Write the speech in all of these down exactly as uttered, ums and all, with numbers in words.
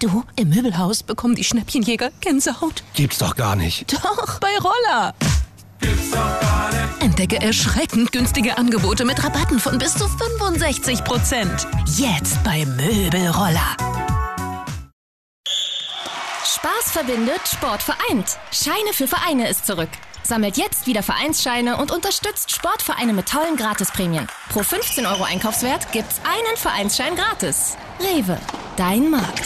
Du, im Möbelhaus bekommen die Schnäppchenjäger Gänsehaut. Gibt's doch gar nicht. Doch, bei Roller. Gibt's doch gar nicht. Entdecke erschreckend günstige Angebote mit Rabatten von bis zu fünfundsechzig Prozent. Jetzt bei Möbelroller. Spaß verbindet, Sport vereint. Scheine für Vereine ist zurück. Sammelt jetzt wieder Vereinsscheine und unterstützt Sportvereine mit tollen Gratisprämien. Pro fünfzehn Euro Einkaufswert gibt's einen Vereinsschein gratis. Rewe, dein Markt.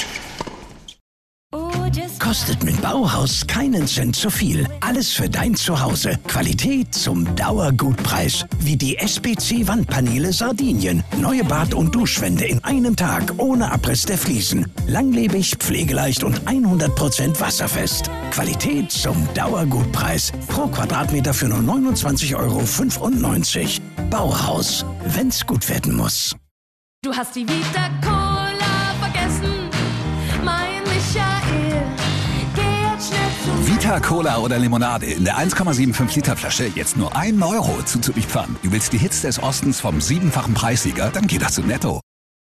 Kostet mit Bauhaus keinen Cent zu viel. Alles für dein Zuhause. Qualität zum Dauergutpreis. Wie die S P C-Wandpaneele Sardinien. Neue Bad- und Duschwände in einem Tag. Ohne Abriss der Fliesen. Langlebig, pflegeleicht und hundert Prozent wasserfest. Qualität zum Dauergutpreis. Pro Quadratmeter für nur neunundzwanzig Euro fünfundneunzig. Bauhaus. Wenn's gut werden muss. Du hast die Vita Cola vergessen. Mein Michael. Vita Cola oder Limonade in der eins Komma fünfundsiebzig Liter Flasche jetzt nur einen Euro zu Zürichpfannen. Du willst die Hits des Ostens vom siebenfachen Preissieger? Dann geht das zu Netto.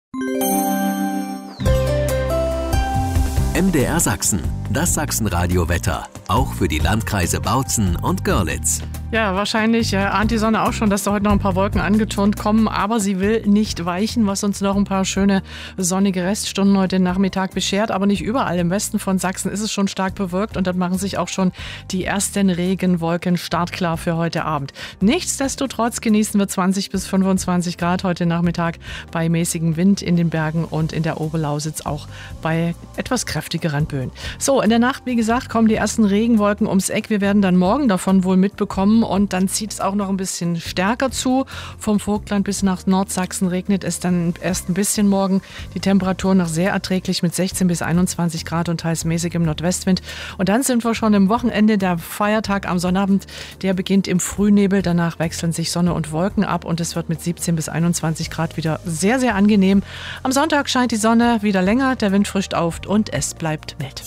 M D R Sachsen, das Sachsenradio-Wetter. Auch für die Landkreise Bautzen und Görlitz. Ja, wahrscheinlich äh, ahnt die Sonne auch schon, dass da heute noch ein paar Wolken angeturnt kommen, aber sie will nicht weichen, was uns noch ein paar schöne sonnige Reststunden heute Nachmittag beschert, aber nicht überall. Im Westen von Sachsen ist es schon stark bewölkt und dann machen sich auch schon die ersten Regenwolken startklar für heute Abend. Nichtsdestotrotz genießen wir zwanzig bis fünfundzwanzig Grad heute Nachmittag bei mäßigem Wind in den Bergen und in der Oberlausitz auch bei etwas kräftigeren Böen. So, in der Nacht, wie gesagt, kommen die ersten Regenwolken ums Eck. Wir werden dann morgen davon wohl mitbekommen. Und dann zieht es auch noch ein bisschen stärker zu. Vom Vogtland bis nach Nordsachsen regnet es dann erst ein bisschen morgen. Die Temperatur noch sehr erträglich mit sechzehn bis einundzwanzig Grad und teils mäßigem Nordwestwind. Und dann sind wir schon im Wochenende. Der Feiertag am Sonnabend, der beginnt im Frühnebel. Danach wechseln sich Sonne und Wolken ab und es wird mit siebzehn bis einundzwanzig Grad wieder sehr, sehr angenehm. Am Sonntag scheint die Sonne wieder länger, der Wind frischt auf und es bleibt mild.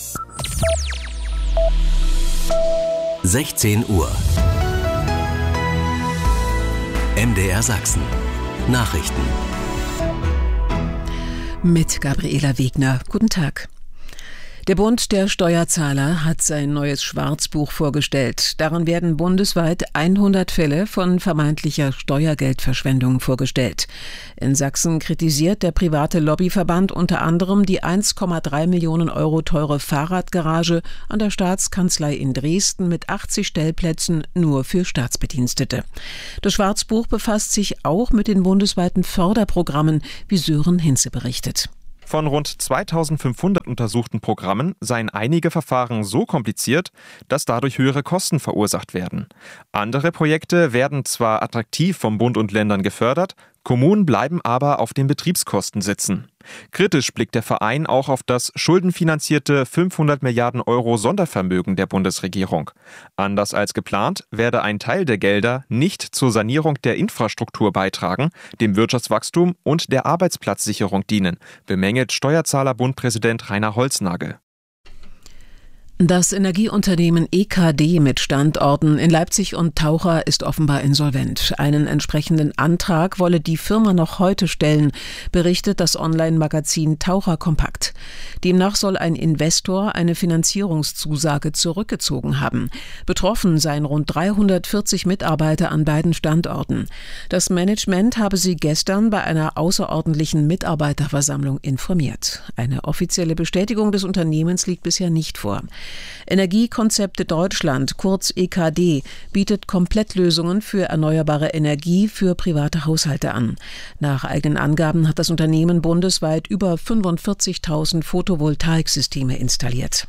sechzehn Uhr. M D R Sachsen. Nachrichten. Mit Gabriela Wegner. Guten Tag. Der Bund der Steuerzahler hat sein neues Schwarzbuch vorgestellt. Darin werden bundesweit hundert Fälle von vermeintlicher Steuergeldverschwendung vorgestellt. In Sachsen kritisiert der private Lobbyverband unter anderem die eins Komma drei Millionen Euro teure Fahrradgarage an der Staatskanzlei in Dresden mit achtzig Stellplätzen nur für Staatsbedienstete. Das Schwarzbuch befasst sich auch mit den bundesweiten Förderprogrammen, wie Sören Hinze berichtet. Von rund zweitausendfünfhundert untersuchten Programmen seien einige Verfahren so kompliziert, dass dadurch höhere Kosten verursacht werden. Andere Projekte werden zwar attraktiv vom Bund und Ländern gefördert, Kommunen bleiben aber auf den Betriebskosten sitzen. Kritisch blickt der Verein auch auf das schuldenfinanzierte fünfhundert Milliarden Euro Sondervermögen der Bundesregierung. Anders als geplant werde ein Teil der Gelder nicht zur Sanierung der Infrastruktur beitragen, dem Wirtschaftswachstum und der Arbeitsplatzsicherung dienen, bemängelt Steuerzahlerbund-Präsident Rainer Holznagel. Das Energieunternehmen E K D mit Standorten in Leipzig und Taucher ist offenbar insolvent. Einen entsprechenden Antrag wolle die Firma noch heute stellen, berichtet das Online-Magazin Taucher Kompakt. Demnach soll ein Investor eine Finanzierungszusage zurückgezogen haben. Betroffen seien rund dreihundertvierzig Mitarbeiter an beiden Standorten. Das Management habe sie gestern bei einer außerordentlichen Mitarbeiterversammlung informiert. Eine offizielle Bestätigung des Unternehmens liegt bisher nicht vor. Energiekonzepte Deutschland, kurz E K D, bietet Komplettlösungen für erneuerbare Energie für private Haushalte an. Nach eigenen Angaben hat das Unternehmen bundesweit über fünfundvierzigtausend Photovoltaiksysteme installiert.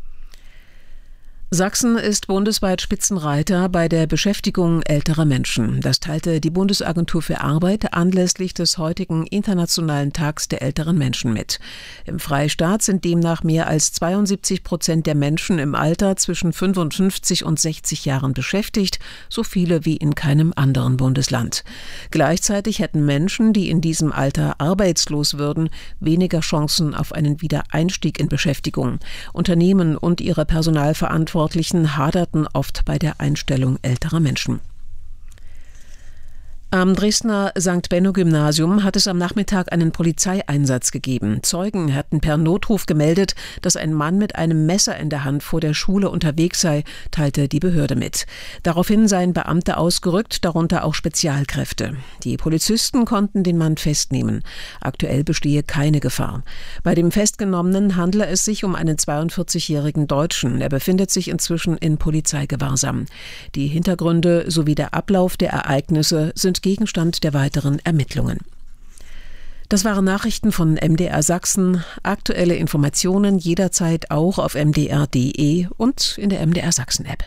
Sachsen ist bundesweit Spitzenreiter bei der Beschäftigung älterer Menschen. Das teilte die Bundesagentur für Arbeit anlässlich des heutigen Internationalen Tags der älteren Menschen mit. Im Freistaat sind demnach mehr als zweiundsiebzig Prozent der Menschen im Alter zwischen fünfundfünfzig und sechzig Jahren beschäftigt, so viele wie in keinem anderen Bundesland. Gleichzeitig hätten Menschen, die in diesem Alter arbeitslos würden, weniger Chancen auf einen Wiedereinstieg in Beschäftigung. Unternehmen und ihre Personalverantwortlichen haderten oft bei der Einstellung älterer Menschen. Am Dresdner Sankt Benno Gymnasium hat es am Nachmittag einen Polizeieinsatz gegeben. Zeugen hatten per Notruf gemeldet, dass ein Mann mit einem Messer in der Hand vor der Schule unterwegs sei, teilte die Behörde mit. Daraufhin seien Beamte ausgerückt, darunter auch Spezialkräfte. Die Polizisten konnten den Mann festnehmen. Aktuell bestehe keine Gefahr. Bei dem Festgenommenen handle es sich um einen zweiundvierzigjährigen Deutschen. Er befindet sich inzwischen in Polizeigewahrsam. Die Hintergründe sowie der Ablauf der Ereignisse sind Gegenstand der weiteren Ermittlungen. Das waren Nachrichten von M D R Sachsen. Aktuelle Informationen jederzeit auch auf m d r punkt d e und in der M D R Sachsen App.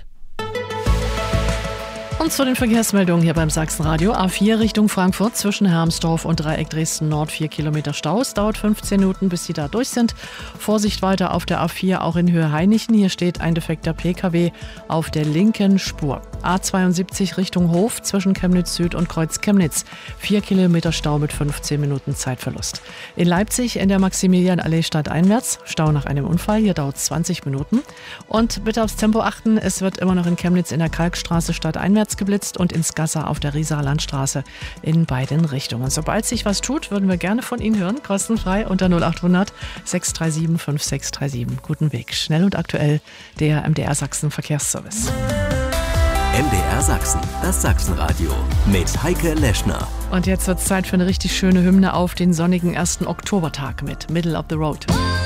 Und zu den Verkehrsmeldungen hier beim Sachsenradio. A vier Richtung Frankfurt zwischen Hermsdorf und Dreieck Dresden Nord vier Kilometer Stau. Es dauert fünfzehn Minuten, bis Sie da durch sind. Vorsicht weiter auf der A vier, auch in Höhe Hainichen. Hier steht ein defekter P K W auf der linken Spur. A zweiundsiebzig Richtung Hof zwischen Chemnitz Süd und Kreuz Chemnitz. vier Kilometer Stau mit fünfzehn Minuten Zeitverlust. In Leipzig in der Maximilianallee stadteinwärts. Stau nach einem Unfall. Hier dauert es zwanzig Minuten. Und bitte aufs Tempo achten. Es wird immer noch in Chemnitz in der Kalkstraße stadteinwärts geblitzt und ins Gasser auf der Rieser Landstraße in beiden Richtungen. Sobald sich was tut, würden wir gerne von Ihnen hören. Kostenfrei unter null achthundert sechs drei sieben fünf sechs drei sieben. Guten Weg. Schnell und aktuell der M D R Sachsen Verkehrsservice. M D R Sachsen, das Sachsenradio mit Heike Leschner. Und jetzt wird es Zeit für eine richtig schöne Hymne auf den sonnigen ersten Oktobertag mit Middle of the Road.